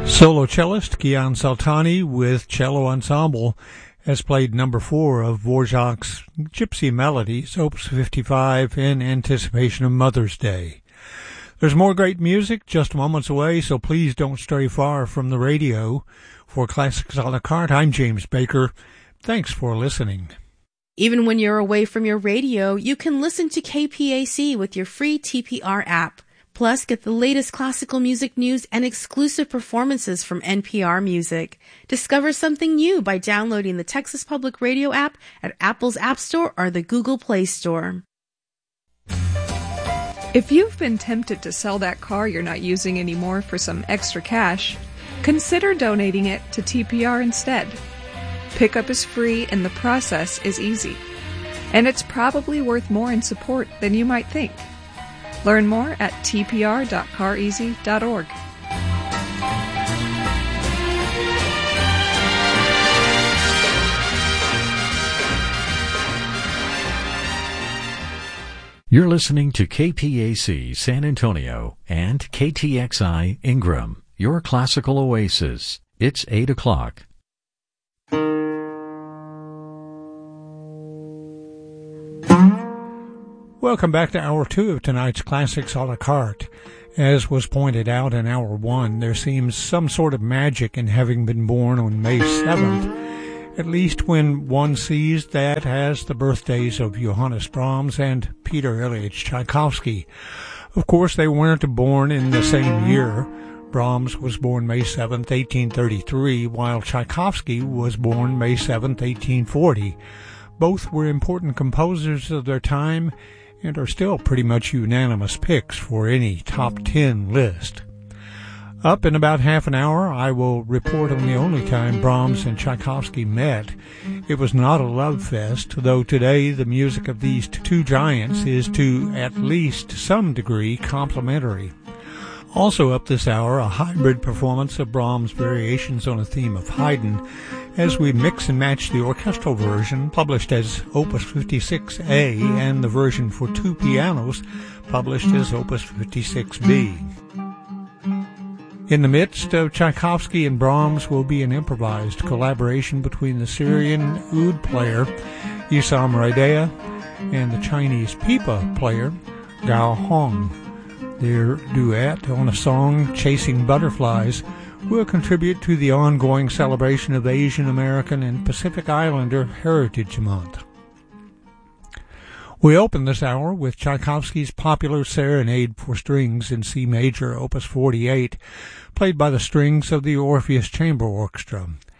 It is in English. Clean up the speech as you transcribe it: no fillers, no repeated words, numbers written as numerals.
Solo cellist Kian Saltani with cello ensemble has played number 4 of Dvorak's Gypsy Melodies, Opus 55, in anticipation of Mother's Day. There's more great music just moments away, so please don't stray far from the radio. For Classics a la carte, I'm James Baker. Thanks for listening. Even when you're away from your radio, you can listen to KPAC with your free TPR app. Plus, get the latest classical music news and exclusive performances from NPR Music. Discover something new by downloading the Texas Public Radio app at Apple's App Store or the Google Play Store. If you've been tempted to sell that car you're not using anymore for some extra cash, consider donating it to TPR instead. Pickup is free and the process is easy. And it's probably worth more in support than you might think. Learn more at tpr.careasy.org. You're listening to KPAC San Antonio and KTXI Ingram, your classical oasis. It's 8 o'clock. Welcome back to Hour 2 of tonight's Classics a la carte. As was pointed out in Hour 1, there seems some sort of magic in having been born on May 7th, at least when one sees that as the birthdays of Johannes Brahms and Peter Ilyich Tchaikovsky. Of course, they weren't born in the same year. Brahms was born May 7th, 1833, while Tchaikovsky was born May 7th, 1840. Both were important composers of their time, and are still pretty much unanimous picks for any top 10 list. Up in about half an hour, I will report on the only time Brahms and Tchaikovsky met. It was not a love fest, though today the music of these two giants is to at least some degree complementary. Also up this hour, a hybrid performance of Brahms' variations on a theme of Haydn, as we mix and match the orchestral version, published as Opus 56A, and the version for 2 pianos, published as Opus 56B. In the midst of Tchaikovsky and Brahms will be an improvised collaboration between the Syrian oud player Issam Raidea and the Chinese pipa player Gao Hong. Their duet on a song, Chasing Butterflies, will contribute to the ongoing celebration of Asian American and Pacific Islander Heritage Month. We open this hour with Tchaikovsky's popular Serenade for Strings in C major, Opus 48, played by the strings of the Orpheus Chamber Orchestra.